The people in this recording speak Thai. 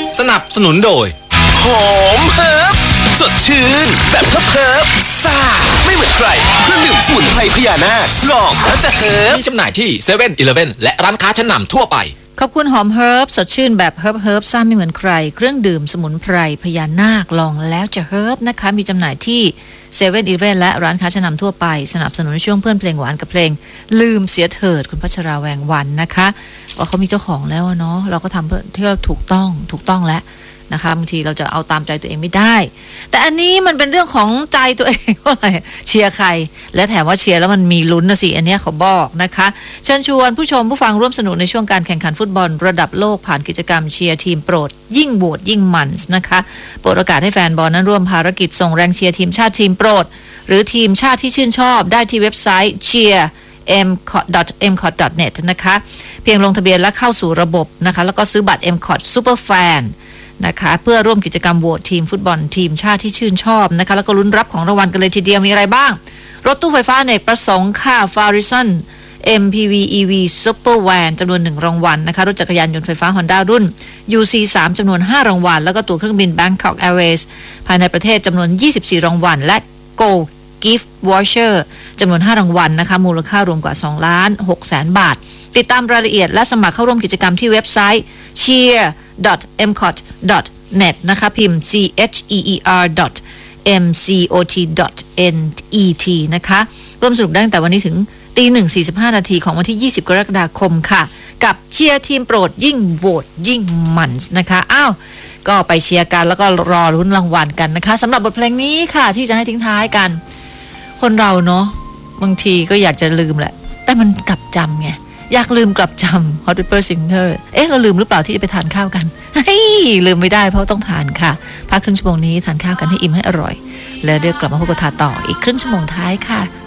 สนับสนุนโดยหอมเฮิร์บสดชื่นแบบเฮิร์บซ่าไม่เหมือนใครเครื่องดื่มสมุนไพรพญานาคลองแล้วจะเฮิร์บมีจำหน่ายที่7-Eleven และร้านค้าชั้นนำทั่วไปขอบคุณหอมเฮิร์บสดชื่นแบบเฮิร์บซ่าไม่เหมือนใครเครื่องดื่มสมุนไพรพญานาคลองแล้วจะเฮิร์บนะคะมีจำหน่ายที่7-Eleven และร้านค้าชั้นนำทั่วไปสนับสนุนช่วงเพื่อนเพลงหวานกับเพลงลืมเสียเถิดคุณพัชราแวงวันนะคะว่าเขามีเจ้าของแล้วเนาะเราก็ทำเพื่อที่เราถูกต้องแล้วนะคะบางทีเราจะเอาตามใจตัวเองไม่ได้แต่อันนี้มันเป็นเรื่องของใจตัวเองว่าอะไรเชียร์ใครและแถมว่าเชียร์แล้วมันมีลุ้นนะสิอันนี้เขาบอกนะคะเชิญชวนผู้ชมผู้ฟังร่วมสนุกในช่วงการแข่งขันฟุตบอลระดับโลกผ่านกิจกรรมเชียร์ทีมโปรดยิ่งโหวตยิ่งมันนะคะโปรดโอกาสให้แฟนบอลนั้นร่วมภารกิจส่งแรงเชียร์ทีมชาติทีมโปรดหรือทีมชาติที่ชื่นชอบได้ที่เว็บไซต์ cheer.mcot.net นะคะเพียงลงทะเบียนและเข้าสู่ระบบนะคะแล้วก็ซื้อบัตร MCOT Superfanนะคะเพื่อร่วมกิจกรรมโหวตทีมฟุตบอลทีมชาติที่ชื่นชอบนะคะแล้วก็ลุ้นรับของรางวัลกันเลยทีเดียวมีอะไรบ้างรถตู้ไฟฟ้าอเนกประสงค์ค่ะ Farison MPV EV Supervan จำนวน1รางวัลนะคะรถจักรยานยนต์ไฟฟ้า Honda รุ่น UC3 จำนวน5รางวัลแล้วก็ตั๋วเครื่องบิน Bangkok Airways ภายในประเทศจำนวน24รางวัลและ Go Gift Voucher จำนวน5รางวัลนะคะมูลค่ารวมกว่า2,600,000 บาทติดตามรายละเอียดและสมัครเข้าร่วมกิจกรรมที่เว็บไซต์ cheer.mcot.net นะคะพิมพ์ cheer.mcot.net นะคะร่วมสนุกได้ตั้งแต่วันนี้ถึง 1:45 นาทีของวันที่ 20 กรกฎาคมค่ะกับเชียร์ทีมโปรดยิ่งโหวตยิ่งมันนะคะอ้าวก็ไปเชียร์กันแล้วก็รอลุ้นรางวัลกันนะคะสำหรับบทเพลงนี้ค่ะที่จะให้ทิ้งท้ายกันคนเราเนาะบางทีก็อยากจะลืมแหละแต่มันกลับจำไงอยากลืมกลับจำ Hot Pepper Singer เราลืมหรือเปล่าที่จะไปทานข้าวกันลืมไม่ได้เพราะต้องทานค่ะพักครึ่งชั่วโมงนี้ทานข้าวกันให้อิ่มให้อร่อยแล้วเดี๋ยวกลับมาพบกันต่ออีกครึ่งชั่วโมงท้ายค่ะ